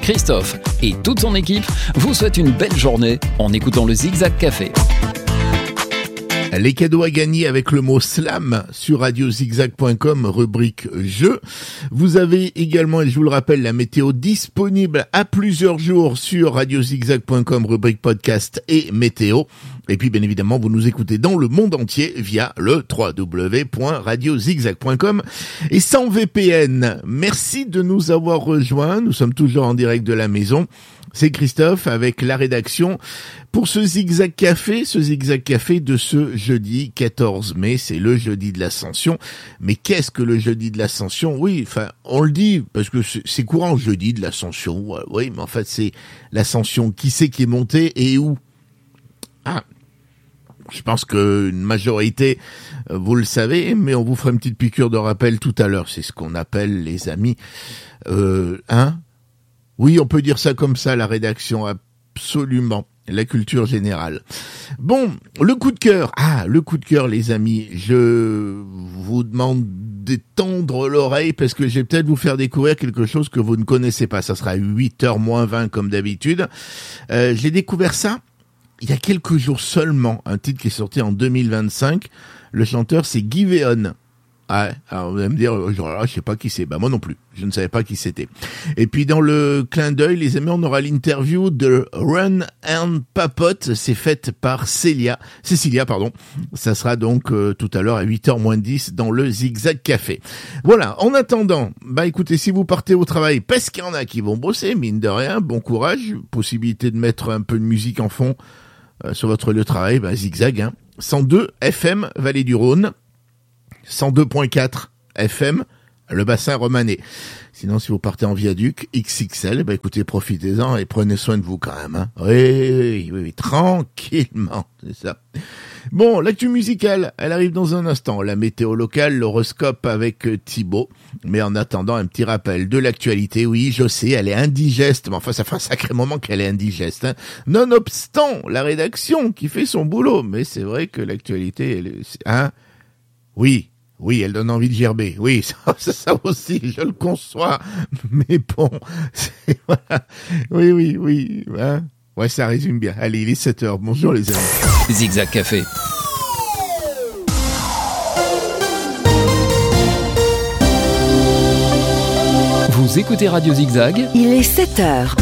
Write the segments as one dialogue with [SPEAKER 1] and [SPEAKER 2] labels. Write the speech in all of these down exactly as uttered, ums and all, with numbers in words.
[SPEAKER 1] Christophe et toute son équipe vous souhaitent une belle journée en écoutant le Zigzag Café.
[SPEAKER 2] Les cadeaux à gagner avec le mot slam sur radio zigzag point com, rubrique jeux. Vous avez également, et je vous le rappelle, la météo disponible à plusieurs jours sur radio zigzag point com, rubrique podcast et météo. Et puis, bien évidemment, vous nous écoutez dans le monde entier via le w w w point radio zigzag point com et sans V P N. Merci de nous avoir rejoints. Nous sommes toujours en direct de la maison. C'est Christophe avec la rédaction pour ce Zigzag Café, ce Zigzag Café de ce jeudi quatorze mai, c'est le jeudi de l'Ascension. Mais qu'est-ce que le jeudi de l'Ascension? Oui, enfin, on le dit parce que c'est courant, jeudi de l'Ascension. Oui, mais en fait, c'est l'Ascension. Qui c'est qui est monté et où? Ah, je pense qu'une majorité, vous le savez, mais on vous fera une petite piqûre de rappel tout à l'heure. C'est ce qu'on appelle, les amis, euh, hein? Oui, on peut dire ça comme ça, la rédaction, absolument, la culture générale. Bon, le coup de cœur. Ah, le coup de cœur, les amis. Je vous demande d'étendre l'oreille parce que je vais peut-être vous faire découvrir quelque chose que vous ne connaissez pas. Ça sera à huit heures moins vingt comme d'habitude. Euh, j'ai découvert ça il y a quelques jours seulement. Un titre qui est sorti en deux mille vingt-cinq. Le chanteur, c'est Guy Véon. Ah, alors vous allez me dire, genre là, je sais pas qui c'est. Bah moi non plus, je ne savais pas qui c'était. Et puis dans le clin d'œil, les amis, on aura l'interview de Run and Papote. C'est faite par Célia, Cécilia, pardon. Ça sera donc euh, tout à l'heure à huit heures moins dix dans le Zigzag Café. Voilà. En attendant, bah écoutez, si vous partez au travail, parce qu'il y en a qui vont bosser, mine de rien, bon courage. Possibilité de mettre un peu de musique en fond euh, sur votre lieu de travail, bah Zigzag. Hein. cent deux F M Vallée du Rhône. cent deux point quatre F M, le bassin romanais. Sinon, si vous partez en viaduc, X X L, bah écoutez, profitez-en et prenez soin de vous quand même. Hein. Oui, oui, oui, oui, tranquillement, c'est ça. Bon, l'actu musicale, elle arrive dans un instant. La météo locale, l'horoscope avec Thibaut. Mais en attendant, un petit rappel de l'actualité. Oui, je sais, elle est indigeste. Mais enfin, ça fait un sacré moment qu'elle est indigeste. Hein. Nonobstant la rédaction qui fait son boulot. Mais c'est vrai que l'actualité, elle est... Hein oui. Oui, elle donne envie de gerber. Oui, ça, ça, ça aussi, je le conçois. Mais bon, c'est, voilà. Oui, oui, oui. Hein ouais, ça résume bien. Allez, il est sept heures. Bonjour les amis.
[SPEAKER 1] Zigzag Café. Vous écoutez Radio Zigzag.
[SPEAKER 3] Il est sept heures.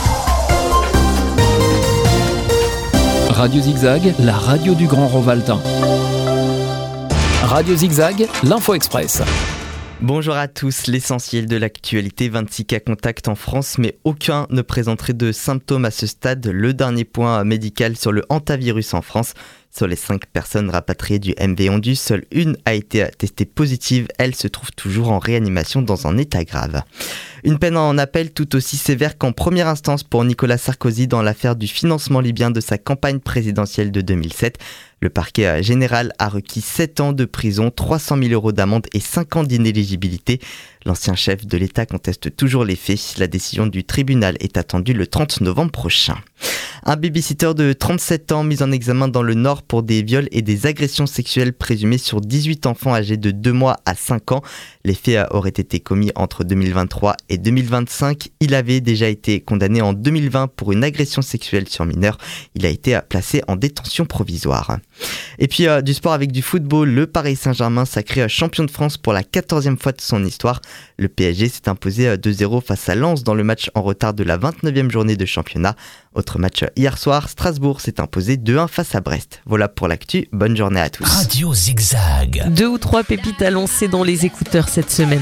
[SPEAKER 1] Radio Zigzag, la radio du Grand Rovaltin. Radio Zigzag, l'Info Express.
[SPEAKER 4] Bonjour à tous, l'essentiel de l'actualité, vingt-six cas contacts en France, mais aucun ne présenterait de symptômes à ce stade. Le dernier point médical sur le hantavirus en France. Sur les cinq personnes rapatriées du M V Ondu, seule une a été testée positive. Elle se trouve toujours en réanimation dans un état grave. Une peine en appel tout aussi sévère qu'en première instance pour Nicolas Sarkozy dans l'affaire du financement libyen de sa campagne présidentielle de deux mille sept. Le parquet général a requis sept ans de prison, trois cent mille euros d'amende et cinq ans d'inéligibilité. L'ancien chef de l'État conteste toujours les faits. La décision du tribunal est attendue le trente novembre prochain. Un babysitter de trente-sept ans mis en examen dans le Nord pour des viols et des agressions sexuelles présumées sur dix-huit enfants âgés de deux mois à cinq ans. Les faits auraient été commis entre deux mille vingt-trois et deux mille vingt-cinq. Il avait déjà été condamné en deux mille vingt pour une agression sexuelle sur mineur. Il a été placé en détention provisoire. Et puis euh, du sport avec du football, le Paris Saint-Germain sacré champion de France pour la quatorzième fois de son histoire. Le P S G s'est imposé deux zéro face à Lens dans le match en retard de la vingt-neuvième journée de championnat. Autre match hier soir, Strasbourg s'est imposé deux un face à Brest. Voilà pour l'actu, bonne journée à tous.
[SPEAKER 5] Radio Zigzag.
[SPEAKER 3] Deux ou trois pépites à lancer dans les écouteurs cette semaine.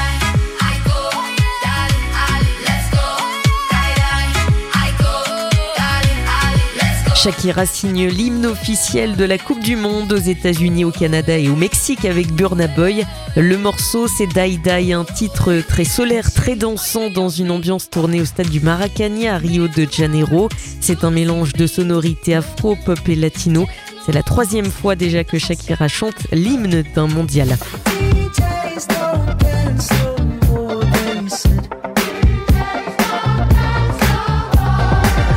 [SPEAKER 3] Shakira signe l'hymne officiel de la Coupe du Monde aux États-Unis, au Canada et au Mexique avec Burna Boy. Le morceau, c'est Die Die, un titre très solaire, très dansant dans une ambiance tournée au stade du Maracanã à Rio de Janeiro. C'est un mélange de sonorités afro, pop et latino. C'est la troisième fois déjà que Shakira chante l'hymne d'un mondial.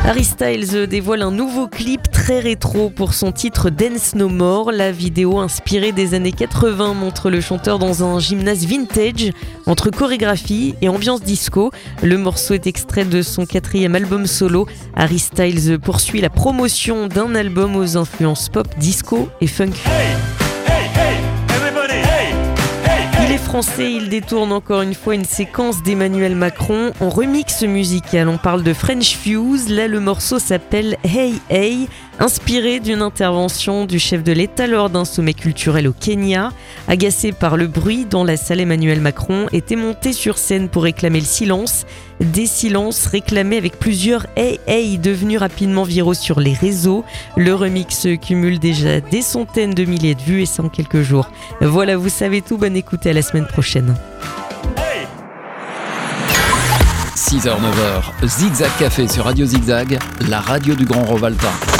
[SPEAKER 3] Harry Styles dévoile un nouveau clip très rétro pour son titre Dance No More. La vidéo inspirée des années quatre-vingts montre le chanteur dans un gymnase vintage entre chorégraphie et ambiance disco. Le morceau est extrait de son quatrième album solo. Harry Styles poursuit la promotion d'un album aux influences pop, disco et funk.
[SPEAKER 6] Hey, hey, hey, everybody, hey, hey, hey.
[SPEAKER 3] Il est français, il détourne encore une fois une séquence d'Emmanuel Macron en remix musical. On parle de French Fuse, là le morceau s'appelle Hey Hey, inspiré d'une intervention du chef de l'État lors d'un sommet culturel au Kenya. Agacé par le bruit dans la salle, Emmanuel Macron était monté sur scène pour réclamer le silence. Des silences réclamés avec plusieurs Hey Hey devenus rapidement viraux sur les réseaux. Le remix cumule déjà des centaines de milliers de vues et ça en quelques jours. Voilà, vous savez tout, bonne écoute et à la semaine prochaine.
[SPEAKER 1] six heures neuf heures, Zigzag Café sur Radio Zigzag, la radio du Grand Rovaltin.